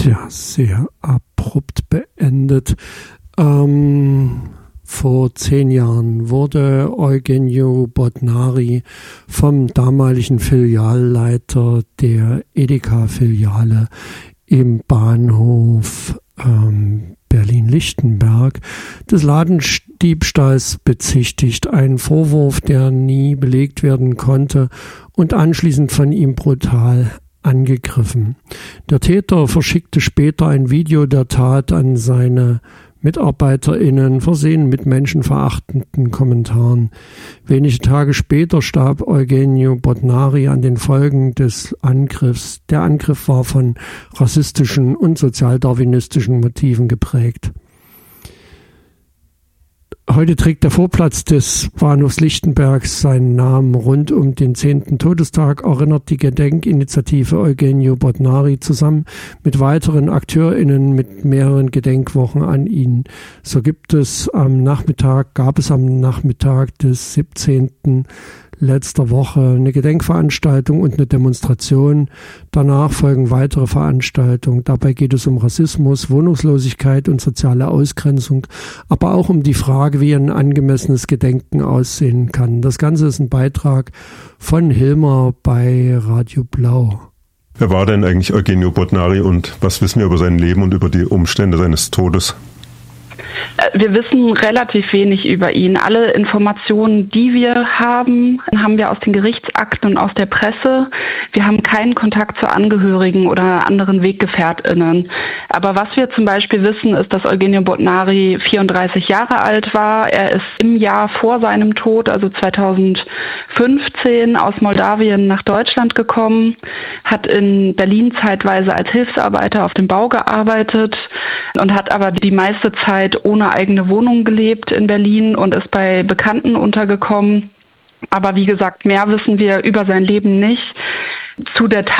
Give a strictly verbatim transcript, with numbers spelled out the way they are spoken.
Tja, sehr abrupt beendet. Ähm, vor zehn Jahren wurde Eugenio Bodnari vom damaligen Filialleiter der Edeka-Filiale im Bahnhof ähm, Berlin-Lichtenberg des Ladendiebstahls bezichtigt. Ein Vorwurf, der nie belegt werden konnte und anschließend von ihm brutal angegriffen. Der Täter verschickte später ein Video der Tat an seine MitarbeiterInnen, versehen mit menschenverachtenden Kommentaren. Wenige Tage später starb Eugenio Bodnari an den Folgen des Angriffs. Der Angriff war von rassistischen und sozialdarwinistischen Motiven geprägt. Heute trägt der Vorplatz des Bahnhofs Lichtenbergs seinen Namen. Rund um den zehnten Todestag erinnert die Gedenkinitiative Eugenio Bodnari zusammen mit weiteren AkteurInnen mit mehreren Gedenkwochen an ihn. So gibt es am Nachmittag, gab es am Nachmittag des siebzehnten letzter Woche eine Gedenkveranstaltung und eine Demonstration. Danach folgen weitere Veranstaltungen. Dabei geht es um Rassismus, Wohnungslosigkeit und soziale Ausgrenzung, aber auch um die Frage, wie ein angemessenes Gedenken aussehen kann. Das Ganze ist ein Beitrag von Hilmer bei Radio Blau. Wer war denn eigentlich Eugenio Bodnari und was wissen wir über sein Leben und über die Umstände seines Todes? Wir wissen relativ wenig über ihn. Alle Informationen, die wir haben, haben wir aus den Gerichtsakten und aus der Presse. Wir haben keinen Kontakt zu Angehörigen oder anderen WeggefährtInnen. Aber was wir zum Beispiel wissen, ist, dass Eugenio Bodnari vierunddreißig Jahre alt war. Er ist im Jahr vor seinem Tod, also zweitausendfünfzehn, aus Moldawien nach Deutschland gekommen, hat in Berlin zeitweise als Hilfsarbeiter auf dem Bau gearbeitet und hat aber die meiste Zeit ohne eigene Wohnung gelebt in Berlin und ist bei Bekannten untergekommen. Aber wie gesagt, mehr wissen wir über sein Leben nicht. Zu der